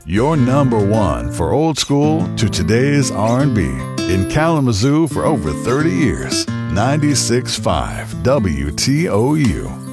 Your number one for old school to today's R&B. In Kalamazoo for over 30 years. 96.5 WTOU.